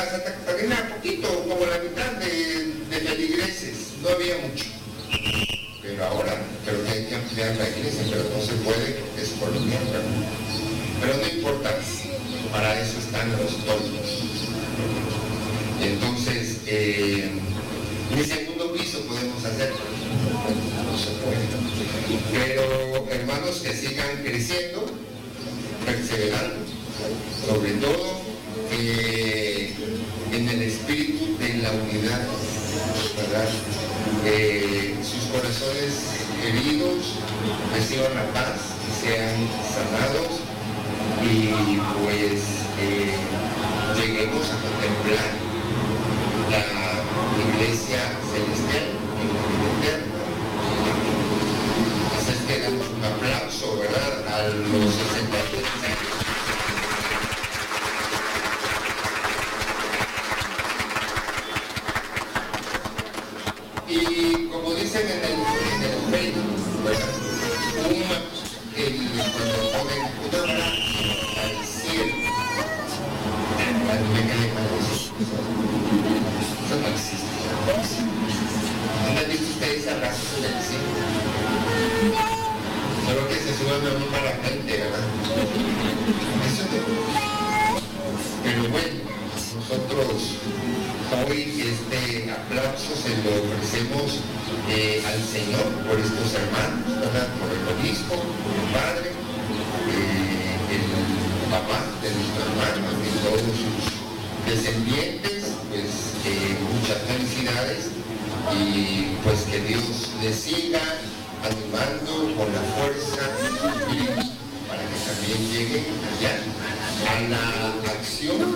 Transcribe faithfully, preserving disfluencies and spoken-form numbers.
Santa Catarina, poquito, como la mitad de, de feligreses, no había mucho. Pero ahora creo que hay que ampliar la iglesia, pero no se puede porque es colonial, ¿verdad? Pero no importa, para eso están los toldos. Entonces, eh, mi segundo piso podemos hacer, no se puede. Pero hermanos, que sigan creciendo, perseverando, sobre todo eh, en el espíritu de la unidad, ¿verdad? Eh, sus corazones heridos reciban la paz y sean sanados, y pues eh, lleguemos a contemplar la iglesia celestial y la vida eterna. Así es que damos un aplauso, ¿verdad?, a los sesenta y tres años. Y como dicen en el, en el Facebook, ¿verdad?, una, el, cuando ponen una hora al cielo, a mí me quedé mal eso. Eso no existe. ¿Dónde han visto ustedes abrazos en el cielo? Solo que se suban a un parapente, ¿verdad? Eso no. Pero bueno, nosotros hoy este aplauso se lo ofrecemos eh, al Señor por estos hermanos, ¿verdad?, por el obispo, por el padre, eh, el papá de nuestro hermano y todos sus descendientes. Pues eh, muchas felicidades, y pues que Dios les siga animando con la fuerza de su espíritu para que también lleguen allá a la acción